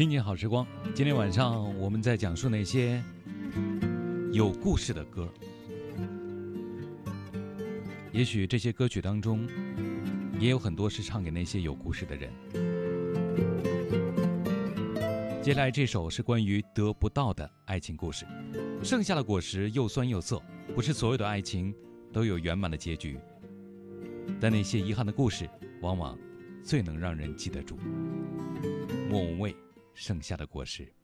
听见好时光，今天晚上我们在讲述那些有故事的歌。也许这些歌曲当中也有很多是唱给那些有故事的人。接下来这首是关于得不到的爱情故事。剩下的果实又酸又涩，不是所有的爱情都有圆满的结局，但那些遗憾的故事往往最能让人记得住。莫文蔚，剩下的果实。